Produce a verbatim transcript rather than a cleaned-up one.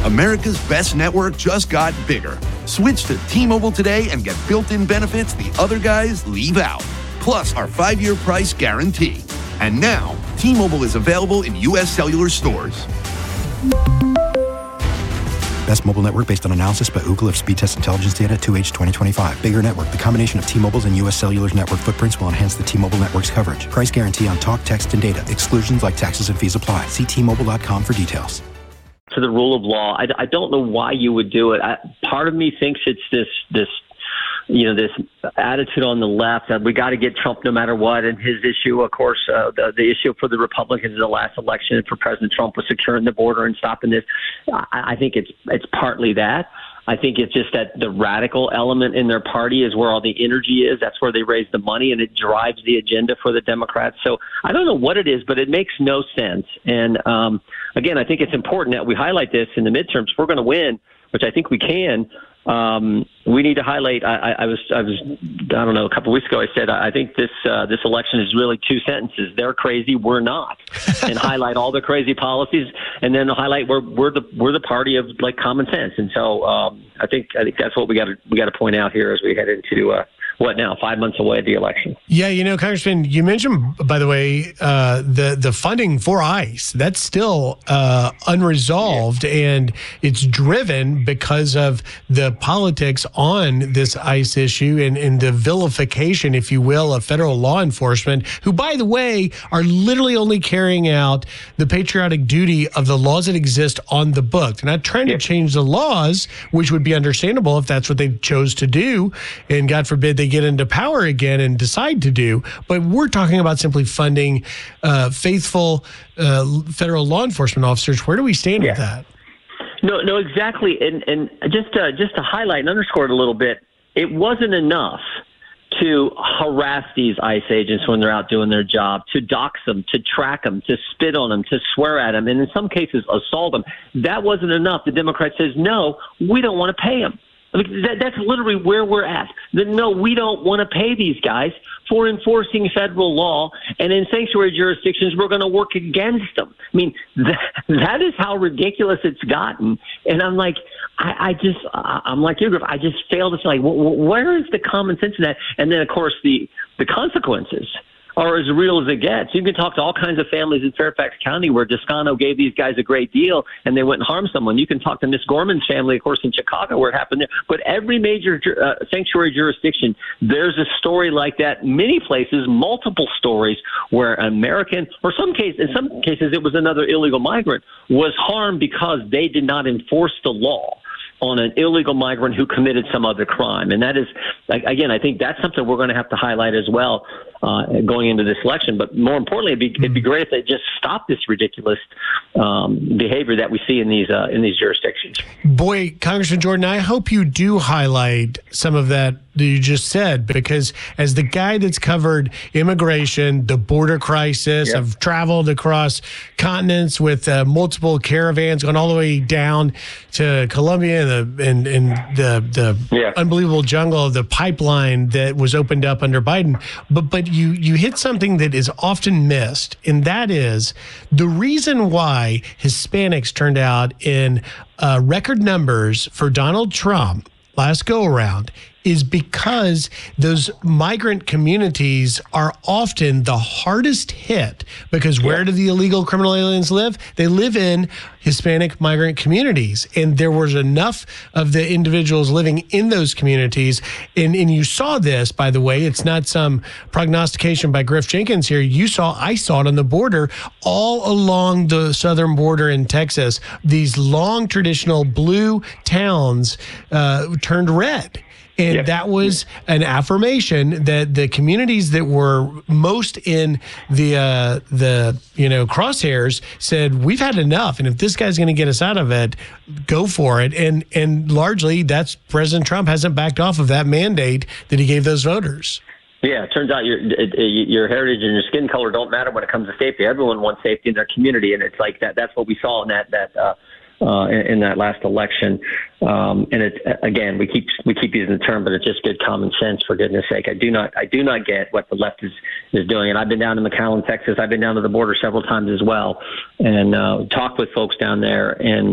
America's best network just got bigger. Switch to T-Mobile today and get built-in benefits the other guys leave out. Plus our five-year price guarantee. And now, T-Mobile is available in U S cellular stores. Best mobile network based on analysis by Ookla of speed test intelligence data two H twenty twenty-five. Bigger network. The combination of T-Mobile's and U S Cellular's network footprints will enhance the T-Mobile network's coverage. Price guarantee on talk, text, and data. Exclusions like taxes and fees apply. See T Mobile dot com for details. To the rule of law, I, I don't know why you would do it. I, part of me thinks it's this this. you know, this attitude on the left that we got to get Trump no matter what. And his issue, of course, uh, the, the issue for the Republicans in the last election for President Trump was securing the border and stopping this. I, I think it's it's partly that. I think it's just that the radical element in their party is where all the energy is. That's where they raise the money, and it drives the agenda for the Democrats. So I don't know what it is, but it makes no sense. And um, again, I think it's important that we highlight this in the midterms. If we're going to win, which I think we can, Um, we need to highlight. I, I was, I was, I don't know. A couple of weeks ago, I said I think this uh, this election is really two sentences. They're crazy, we're not, and highlight all the crazy policies, and then highlight we're we're the we're the party of like common sense. And so um, I think I think that's what we got to we got to point out here as we head into uh, what now five months away at the election. Yeah, you know, Congressman, you mentioned, by the way, uh, the the funding for ICE. That's still uh, unresolved, yeah. and it's driven because of the politics on this ICE issue and, and the vilification, if you will, of federal law enforcement, who, by the way, are literally only carrying out the patriotic duty of the laws that exist on the book. They're not trying yeah. to change the laws, which would be understandable if that's what they chose to do, and God forbid they get into power again and decide to do. But we're talking about simply funding uh, faithful uh, federal law enforcement officers. Where do we stand yeah. with that? No, no, exactly. And and just uh, just to highlight and underscore it a little bit, it wasn't enough to harass these ICE agents when they're out doing their job, to dox them, to track them, to spit on them, to swear at them, and in some cases assault them. That wasn't enough. The Democrat says, no, we don't want to pay them. I mean, that, that's literally where we're at. The, no, we don't want to pay these guys for enforcing federal law, and in sanctuary jurisdictions, we're going to work against them. I mean, that, that is how ridiculous it's gotten. And I'm like, I, I just, I'm like you, Griff, I just fail to say, like, where is the common sense in that? And then, of course, the the consequences are as real as it gets. You can talk to all kinds of families in Fairfax County where Descano gave these guys a great deal and they went and harmed someone. You can talk to Miss Gorman's family, of course, in Chicago where it happened there. But every major uh, sanctuary jurisdiction, there's a story like that. Many places, multiple stories where an American, or some case, in some cases it was another illegal migrant, was harmed because they did not enforce the law on an illegal migrant who committed some other crime. And that is, again, I think that's something we're going to have to highlight as well uh, going into this election. But more importantly, it'd be, it'd be great if they just stop this ridiculous um, behavior that we see in these uh, in these jurisdictions. Boy, Congressman Jordan, I hope you do highlight some of that that you just said, because as the guy that's covered immigration, the border crisis, yep. I've traveled across continents with uh, multiple caravans going all the way down to Colombia and the, and, and the, the yeah. unbelievable jungle of the pipeline that was opened up under Biden. But but you, you hit something that is often missed, and that is the reason why Hispanics turned out in uh, record numbers for Donald Trump last go around is because those migrant communities are often the hardest hit, because where yeah. do the illegal criminal aliens live? They live in Hispanic migrant communities. And there was enough of the individuals living in those communities. And, and you saw this, by the way, it's not some prognostication by Griff Jenkins here. You saw, I saw it on the border all along the southern border in Texas. These long traditional blue towns uh, turned red. And yeah. that was an affirmation that the communities that were most in the uh, the you know crosshairs said, we've had enough, and if this guy's going to get us out of it, go for it. And and largely, that's President Trump hasn't backed off of that mandate that he gave those voters. Yeah, it turns out your your heritage and your skin color don't matter when it comes to safety. Everyone wants safety in their community, and it's like that. That's what we saw in that that. Uh, Uh, in, in that last election, um, and it again we keep we keep using the term, but it's just good common sense, for goodness sake. I do not I do not get what the left is, is doing, and I've been down to McAllen, Texas. I've been down to the border several times as well, and uh, talked with folks down there, and